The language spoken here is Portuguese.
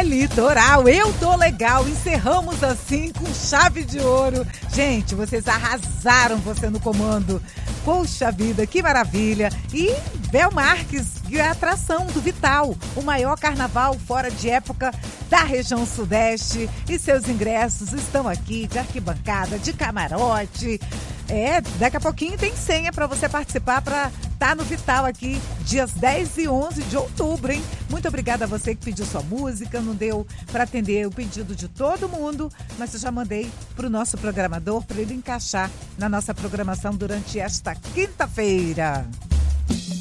Litoral. Eu tô legal. Encerramos assim com chave de ouro. Gente, vocês arrasaram, você no comando. Poxa vida, que maravilha. E Bel Marques, que é a atração do Vital, o maior carnaval fora de época da região sudeste. E seus ingressos estão aqui de arquibancada, de camarote. Daqui a pouquinho tem senha para você participar, para estar no Vital aqui, dias 10 e 11 de outubro, hein? Muito obrigada a você que pediu sua música, não deu para atender o pedido de todo mundo, mas eu já mandei para o nosso programador para ele encaixar na nossa programação durante esta quinta-feira.